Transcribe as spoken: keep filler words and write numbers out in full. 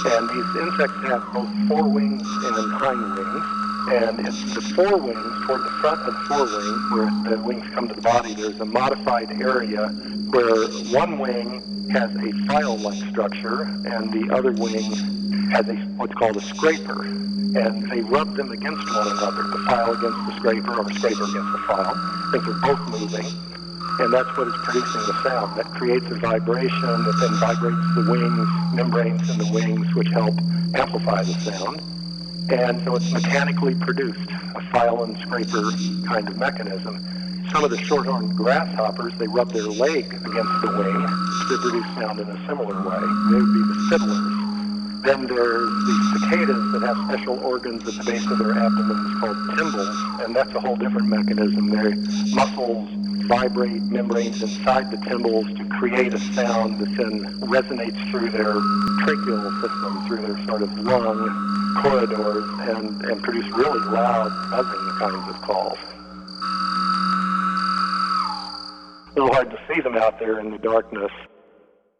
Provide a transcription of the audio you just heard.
And these insects have both forewings and hind wings. And it's the forewings, toward the front of the forewing, where the wings come to the body, there's a modified area where one wing has a file-like structure and the other wing has a what's called a scraper. And they rub them against one another, the file against the scraper or the scraper against the file, because they're both moving. And that's what is producing the sound. That creates a vibration that then vibrates the wings, membranes in the wings, which help amplify the sound. And so it's mechanically produced, a file and scraper kind of mechanism. Some of the shorthorn grasshoppers, they rub their leg against the wing to produce sound in a similar way. They would be the fiddlers. Then there's the cicadas that have special organs at the base of their abdomens called tymbals, and that's a whole different mechanism. Their muscles vibrate membranes inside the tymbals to create a sound that then resonates through their tracheal system, through their sort of lung corridors, and, and produce really loud, buzzing kinds of calls. A little hard to see them out there in the darkness.